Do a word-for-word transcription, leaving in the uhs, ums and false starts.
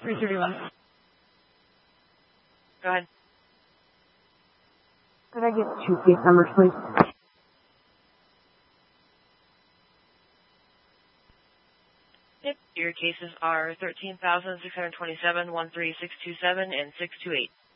three thirty-one. Go ahead. Could I get two case numbers, please? Yep. Your cases are thirteen thousand six hundred twenty-seven, one three six two seven, and six two eight.